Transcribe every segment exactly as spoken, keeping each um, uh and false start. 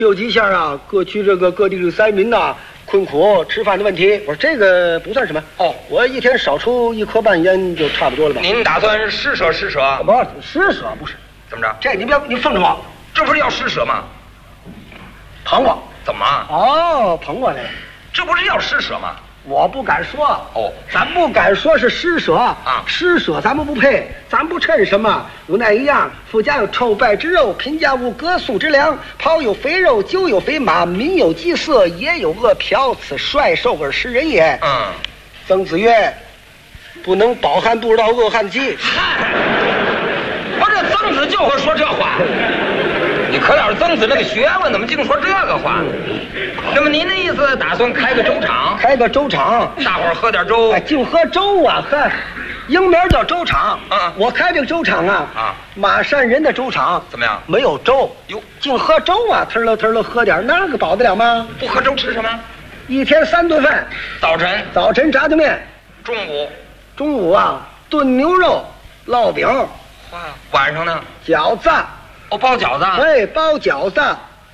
救济一下啊，各区这个各地的灾民呐、困苦吃饭的问题。我说这个不算什么哦， 我一天少抽一颗半烟就差不多了吧？ 您打算施舍施舍？ 不，施舍不是。 怎么着？ 这你别你奉着我， 这不是要施舍吗？ 捧我。 怎么？ 哦，捧我来了。 这不是要施舍吗？ 我不敢说哦， 咱不敢说是施舍啊， 施舍咱们不配，咱不称什么。无奈一样，富家有臭败之肉，贫家无隔宿之粮。袍有肥肉，酒有肥马，民有饥色，也有饿殍。此率兽而食人也。 嗯， 曾子曰：“不能饱汉不知道饿汉饥。” 嗨，我这曾子就会说这话。你可了是曾子那个学问，怎么净说这个话？那么您的意思打算开个粥厂？ 开个粥厂， 大伙儿喝点粥。 哎，净喝粥啊！呵，英名叫粥厂。 嗯我开这个粥厂啊， 啊， 马山人的粥厂怎么样？ 没有粥哟， 净喝粥啊，忒了忒了喝点，那个饱得了吗？ 不喝粥吃什么？ 一天三顿饭， 早晨、 早晨炸酱面， 中午、 中午啊炖牛肉、烙饼、 哇，晚上呢？ 饺子， 哦，包饺子。 哎，包饺子。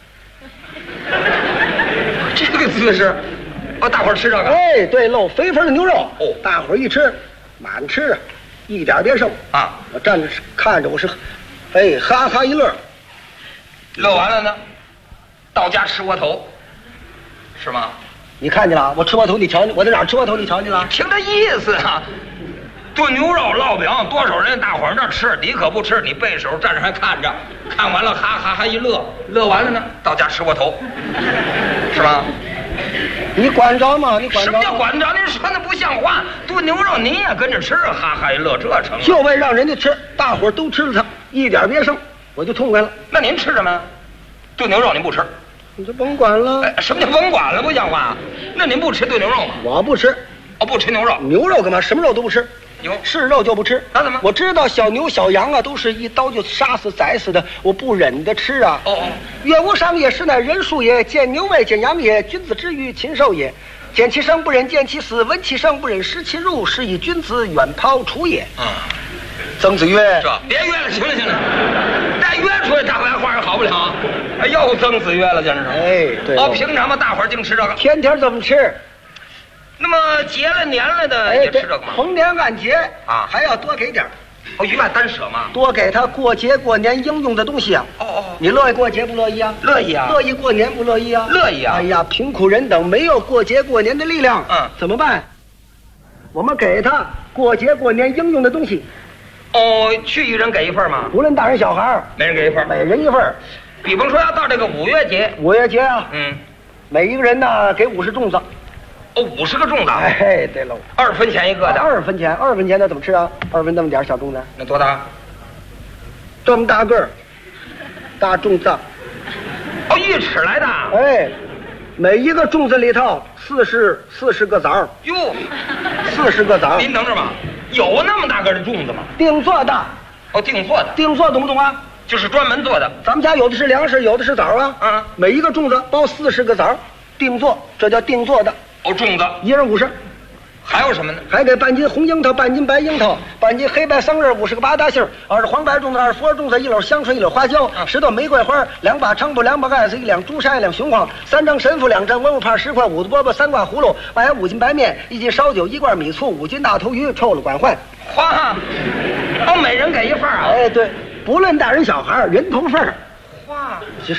这个姿势，哦，大伙儿吃这个。 哎，对喽，肥肥的牛肉， 哦大伙儿一吃，满吃啊，一点别剩啊。 我站着看着，我是，哎，哈哈一乐。 乐完了呢，到家吃窝头，是吗？ 你看见了？我吃窝头，你瞧见？我在哪儿吃窝头？你瞧见了？ 听这意思啊，炖牛肉、烙饼，多少人大伙儿那吃，你可不吃，你背手站着还看着，看完了哈哈哈一乐，乐完了呢，到家吃窝头，是吧？ 你管着吗？你管着？ 什么叫管着？您说那不像话！炖牛肉您也跟着吃，哈哈一乐，这成了？ 就为让人家吃，大伙儿都吃了它，一点别剩，我就痛快了。 那您吃什么呀？炖牛肉您不吃？ 你就甭管了。 哎，什么叫甭管了？不像话！那您不吃炖牛肉吗？ 我不吃， 哦，不吃牛肉。 牛肉干嘛？什么肉都不吃。 牛是肉就不吃。 那怎么？ 我知道小牛小羊啊，都是一刀就杀死宰死的，我不忍得吃啊。 哦哦， 乐无伤也，实乃人术也。见牛未见羊也，君子之于禽兽也。见其生不忍见其死，闻其声不忍食其入，是以君子远庖厨也。 嗯， 曾子曰：“ 这别约了，行了行了，再约出来大白话也好不了。哎，又曾子约了，简直是。 哎，对哦，平常嘛，大伙儿净吃这个， 天天这么吃。 那么节了年了的哎， 也吃这个吗？ 逢年按节啊还要多给点儿哦，一万单舍嘛。 多给他过节过年应用的东西啊。 哦哦， 你乐意过节不乐意啊？ 乐意啊， 乐意过年不乐意啊？ 乐意啊。 哎呀，贫苦人等没有过节过年的力量， 嗯， 怎么办？我们给他过节过年应用的东西。 哦，去一人给一份吗？ 无论大人小孩儿， 每人给一份， 每人一份儿。 比方说要到这个五月节， 五月节啊， 嗯， 每一个人呢给五十粽子。 哦，五十个粽子， 哎，对喽， 二分钱一个的， 二分钱，二分钱那怎么吃啊？二分那么点儿小粽子， 那多大？ 这么大个儿，大粽子。 哦，一尺来的。 哎，每一个粽子里头四十四十个枣儿， 哟， 四十个枣儿， 您等着吧，有那么大个的粽子吗？ 定做的， 哦，定做的， 定做懂不懂啊？ 就是专门做的。 咱们家有的是粮食，有的是枣儿啊。 嗯， 每一个粽子包四十个枣儿，定做，这叫定做的。 哦，粽子， 一人五十。 还有什么呢？ 还给半斤红樱桃，半斤白樱桃，半斤黑白桑葚，五十个八大杏，二十黄白粽子，二十佛粽子，一篓香椿，一篓花椒，十朵玫瑰花，两把菖蒲，两把艾子，一两朱砂，一两雄黄，三张神符，两张文物帕，十块五子饽饽，三挂葫芦，外加五斤白面，一斤烧酒，一罐米醋，五斤大头鱼，臭了管换。 花，哦，每人给一份啊。 哎，对，不论大人小孩，人头份儿。 花。